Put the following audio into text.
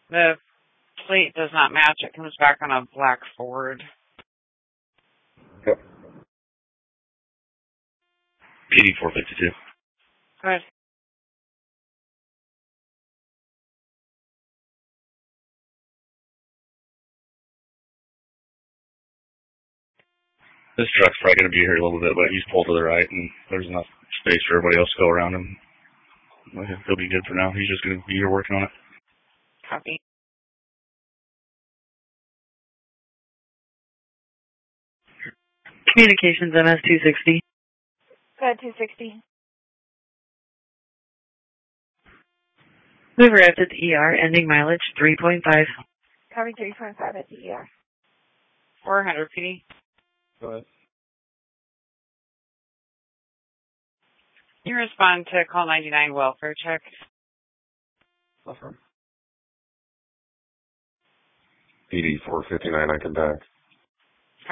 The plate does not match. It comes back on a black Ford. Yep. PD 452. Good. This truck's probably going to be here a little bit, but he's pulled to the right, and there's enough space for everybody else to go around him. He'll be good for now. He's just going to be here working on it. Copy. Communications MS 260. Go ahead, 260. We've arrived at the ER, ending mileage 3.5. Copy 3.5 at the ER. 400 PD. Go ahead. You respond to call 99 welfare check. PD 459, I can back.